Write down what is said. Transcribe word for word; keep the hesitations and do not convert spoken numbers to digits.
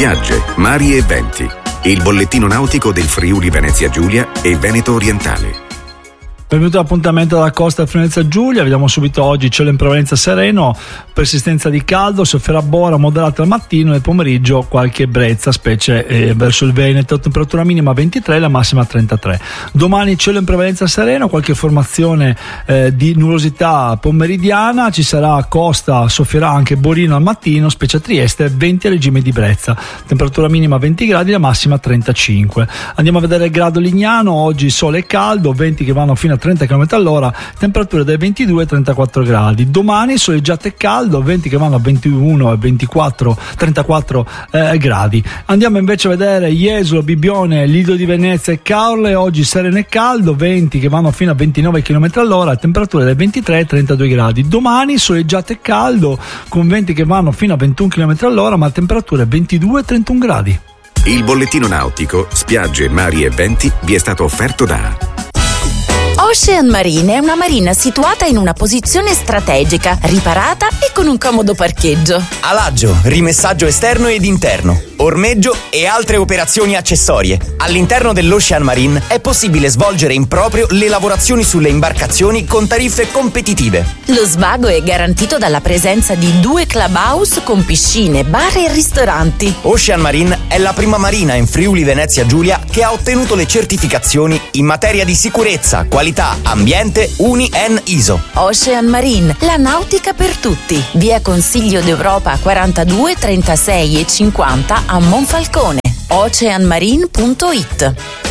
spiagge, mari e venti. Il bollettino nautico del Friuli Venezia Giulia e Veneto Orientale. Benvenuti all'appuntamento dalla costa del Venezia Giulia. Vediamo subito oggi cielo in prevalenza sereno, persistenza di caldo, sofferrà bora moderata al mattino, nel pomeriggio qualche brezza, specie eh, verso il Veneto, temperatura minima ventitré, la massima trentatré. Domani cielo in prevalenza sereno, qualche formazione eh, di nuvolosità pomeridiana, ci sarà a costa, soffierà anche Borino al mattino, specie a Trieste, venti a regime di brezza, temperatura minima venti gradi, la massima trentacinque. Andiamo a vedere il grado Lignano, oggi sole e caldo, venti che vanno fino a trenta chilometri all'ora, temperature dai ventidue ai trentaquattro gradi. Domani soleggiato e caldo, venti che vanno a ventuno e ventiquattro, trentaquattro eh, gradi. Andiamo invece a vedere Jesolo, Bibbione, Lido di Venezia e Caorle, oggi sereno e caldo, venti che vanno fino a ventinove chilometri all'ora, temperature dai ventitré ai trentadue gradi. Domani soleggiato e caldo, con venti che vanno fino a ventuno chilometri all'ora, ma temperature ventidue e trentuno gradi. Il bollettino nautico, spiagge, mari e venti vi è stato offerto da Ocean Marine è una marina situata in una posizione strategica, riparata e con un comodo parcheggio. Alaggio, rimessaggio esterno ed interno, ormeggio e altre operazioni accessorie. All'interno dell'Ocean Marine è possibile svolgere in proprio le lavorazioni sulle imbarcazioni con tariffe competitive. Lo svago è garantito dalla presenza di due clubhouse con piscine, bar e ristoranti. Ocean Marine è la prima marina in Friuli Venezia Giulia che ha ottenuto le certificazioni in materia di sicurezza, qualità, ambiente U N I E N I S O. Ocean Marine, la nautica per tutti. Via Consiglio d'Europa quarantadue, trentasei e cinquanta a Monfalcone. ocean marine punto it.